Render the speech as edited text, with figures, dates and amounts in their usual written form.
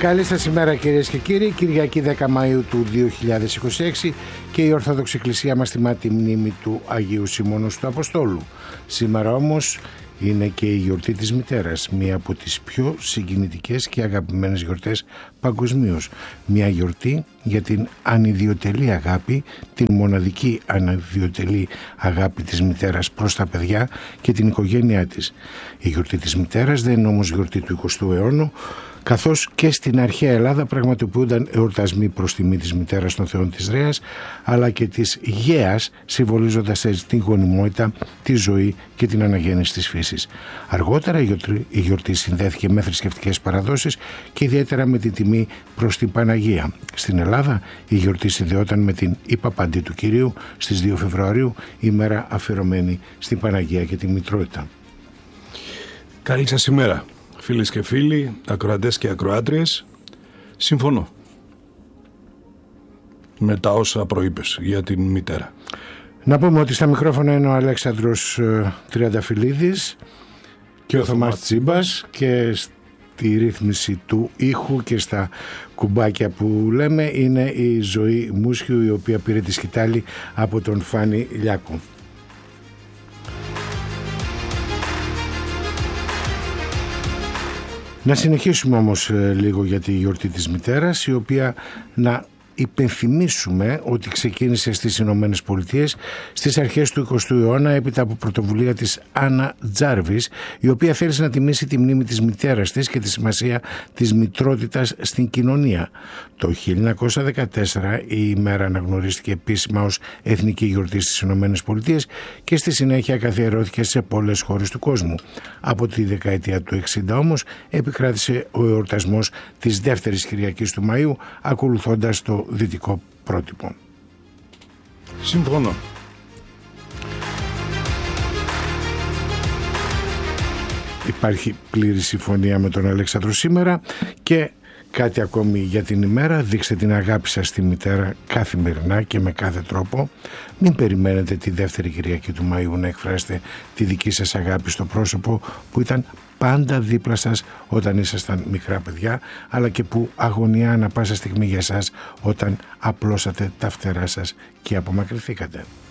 Καλή σας ημέρα κυρίες και κύριοι. Κυριακή 10 Μαΐου του 2026 και η Ορθόδοξη Εκκλησία μας τιμά τη μνήμη του Αγίου Σιμώνος του Αποστόλου. Σήμερα όμως είναι και η γιορτή της Μητέρας, μία από τις πιο συγκινητικές και αγαπημένες γιορτές παγκοσμίως. Μία γιορτή για την ανιδιοτελή αγάπη, την μοναδική ανιδιοτελή αγάπη της μητέρας προς τα παιδιά και την οικογένειά της. Η γιορτή της Μητέρας δεν είναι όμως γιορτή του 20ου αιώνα, καθώς και στην αρχαία Ελλάδα πραγματοποιούνταν εορτασμοί προς τιμή της μητέρας των θεών της Ρέας, αλλά και της Γαίας, συμβολίζοντας έτσι την γονιμότητα, τη ζωή και την αναγέννηση της φύσης. Αργότερα η γιορτή συνδέθηκε με θρησκευτικές παραδόσεις και ιδιαίτερα με την τιμή προς την Παναγία. Στην Ελλάδα η γιορτή συνδεόταν με την Υπαπαντή του Κυρίου στις 2 Φεβρουαρίου, ημέρα αφιερωμένη στην Παναγία και τη Μητρότητα. Καλή σας ημέρα. Φίλες και φίλοι, ακροατές και ακροάτριες, συμφωνώ με τα όσα προείπες για την μητέρα. Να πούμε ότι στα μικρόφωνα είναι ο Αλέξανδρος Τριανταφυλλίδης και ο Θωμάς Τσίμπας, και στη ρύθμιση του ήχου και στα κουμπάκια που λέμε είναι η Ζωή Μούσχιου, η οποία πήρε τη σκητάλη από τον Φάνη Λιάκου. Να συνεχίσουμε όμως λίγο για τη γιορτή της Μητέρας, η οποία να υπενθυμίσουμε ότι ξεκίνησε στις Ηνωμένες Πολιτείες στις αρχές του 20ου αιώνα έπειτα από πρωτοβουλία της Άννα Τζάρβις, η οποία θέλησε να τιμήσει τη μνήμη της μητέρας της και τη σημασία της μητρότητας στην κοινωνία. Το 1914 η ημέρα αναγνωρίστηκε επίσημα ως εθνική γιορτή στις Ηνωμένες Πολιτείες και στη συνέχεια καθιερώθηκε σε πολλές χώρες του κόσμου. Από τη δεκαετία του 60 όμως επικράτησε ο εορτασμός της δεύτερης Κυριακής του Μαΐου, ακολουθώντας το δυτικό πρότυπο. Συμφωνώ. Υπάρχει πλήρη συμφωνία με τον Αλέξανδρο σήμερα. Και κάτι ακόμη για την ημέρα: δείξτε την αγάπη σας στη μητέρα καθημερινά και με κάθε τρόπο. Μην περιμένετε τη δεύτερη Κυριακή του Μαΐου να εκφράσετε τη δική σας αγάπη στο πρόσωπο που ήταν πάντα δίπλα σας όταν ήσασταν μικρά παιδιά, αλλά και που αγωνιά ανά πάσα στιγμή για σας όταν απλώσατε τα φτερά σας και απομακρυνθήκατε.